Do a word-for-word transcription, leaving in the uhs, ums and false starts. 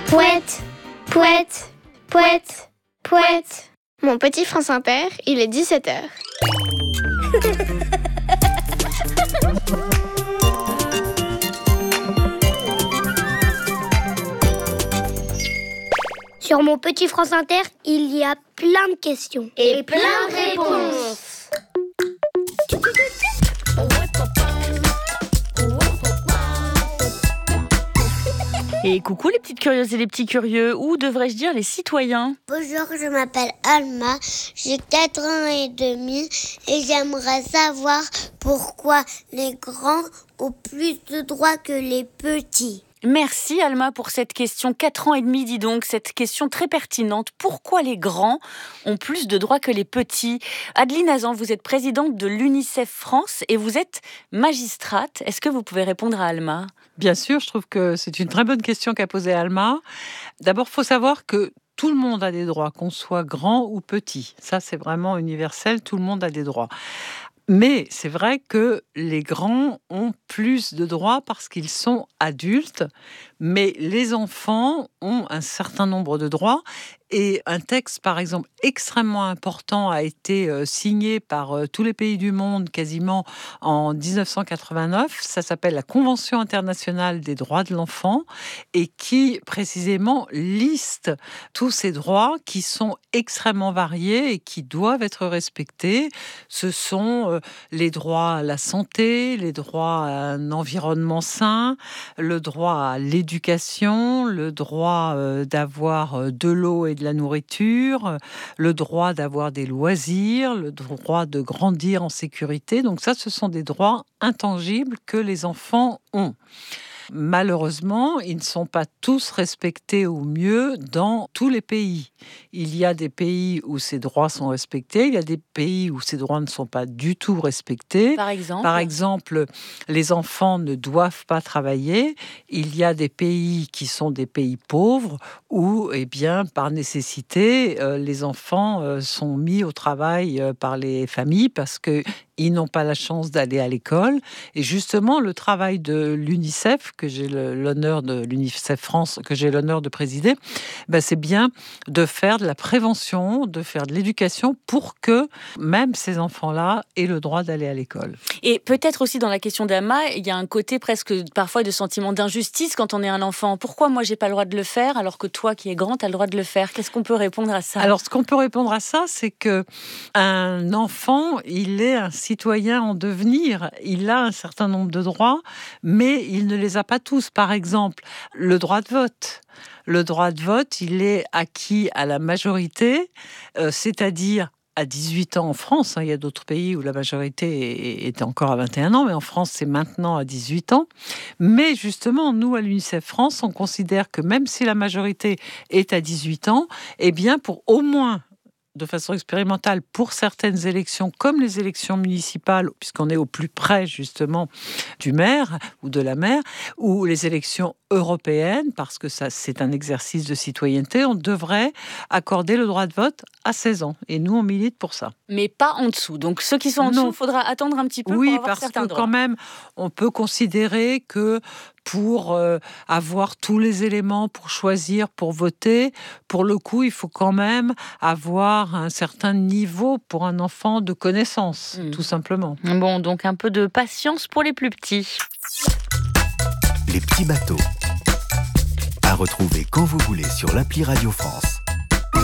Pouette, pouette, pouette, pouette. Mon petit France Inter, il est dix-sept heures. Sur mon petit France Inter, il y a plein de questions. Et plein de réponses. Et coucou les petites curieuses et les petits curieux, ou devrais-je dire les citoyens. Bonjour, je m'appelle Alma, j'ai quatre ans et demi et j'aimerais savoir pourquoi les grands ont plus de droits que les petits. Merci Alma pour cette question. quatre ans et demi, dis donc, cette question très pertinente. Pourquoi les grands ont plus de droits que les petits ? Adeline Hazan, vous êtes présidente de l'UNICEF France et vous êtes magistrate. Est-ce que vous pouvez répondre à Alma ? Bien sûr, je trouve que c'est une très bonne question qu'a posée Alma. D'abord, il faut savoir que tout le monde a des droits, qu'on soit grand ou petit. Ça, c'est vraiment universel, tout le monde a des droits. Mais c'est vrai que les grands ont plus de droits parce qu'ils sont adultes, mais les enfants ont un certain nombre de droits. Et un texte, par exemple, extrêmement important a été euh, signé par euh, tous les pays du monde quasiment en dix-neuf cent quatre-vingt-neuf. Ça s'appelle la Convention internationale des droits de l'enfant et qui, précisément, liste tous ces droits qui sont extrêmement variés et qui doivent être respectés. Ce sont euh, les droits à la santé, les droits à un environnement sain, le droit à l'éducation, le droit euh, d'avoir euh, de l'eau et de la nourriture, le droit d'avoir des loisirs, le droit de grandir en sécurité. Donc ça, ce sont des droits intangibles que les enfants ont. Malheureusement, ils ne sont pas tous respectés au mieux dans tous les pays. Il y a des pays où ces droits sont respectés, il y a des pays où ces droits ne sont pas du tout respectés. Par exemple, Par exemple, les enfants ne doivent pas travailler. Il y a des pays qui sont des pays pauvres où, eh bien, par nécessité, euh, les enfants euh, sont mis au travail euh, par les familles parce que ils n'ont pas la chance d'aller à l'école. Et justement, le travail de l'UNICEF, que j'ai l'honneur de l'UNICEF France, que j'ai l'honneur de présider, ben c'est bien de faire de la prévention, de faire de l'éducation pour que même ces enfants-là aient le droit d'aller à l'école. Et peut-être aussi dans la question d'Alma, il y a un côté presque parfois de sentiment d'injustice quand on est un enfant. Pourquoi moi j'ai pas le droit de le faire alors que toi qui es grand, tu as le droit de le faire ? Qu'est-ce qu'on peut répondre à ça ? Alors, ce qu'on peut répondre à ça, c'est que un enfant, il est un citoyen en devenir. Il a un certain nombre de droits, mais il ne les a pas tous. Par exemple, le droit de vote. Le droit de vote, il est acquis à la majorité, euh, c'est-à-dire à dix-huit ans en France. Hein. Il y a d'autres pays où la majorité est encore à vingt et un ans, mais en France, c'est maintenant à dix-huit ans. Mais justement, nous, à l'UNICEF France, on considère que même si la majorité est à dix-huit ans, eh bien, pour au moins de façon expérimentale pour certaines élections, comme les élections municipales, puisqu'on est au plus près justement du maire ou de la maire, ou les élections européennes, parce que ça c'est un exercice de citoyenneté, on devrait accorder le droit de vote à seize ans. Et nous, on milite pour ça. Mais pas en dessous. Donc ceux qui sont en dessous, il faudra attendre un petit peu oui, pour avoir parce certains que droits. quand même, on peut considérer que pour euh, avoir tous les éléments pour choisir, pour voter, pour le coup, il faut quand même avoir un certain niveau pour un enfant de connaissance, mmh. tout simplement. Bon, donc un peu de patience pour les plus petits. Les petits bateaux. À retrouver quand vous voulez sur l'appli Radio France.